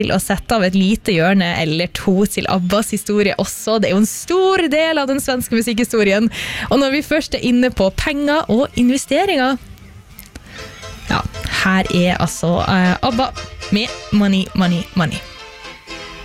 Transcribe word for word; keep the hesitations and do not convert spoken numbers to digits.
til å sette av et lite hjørne eller to til Abbas historie også. Det er jo en stor del av den svenske musikkhistorien. Og når vi først er inne på penger og investeringer, ja, her er altså uh, Abba med Money, Money, Money.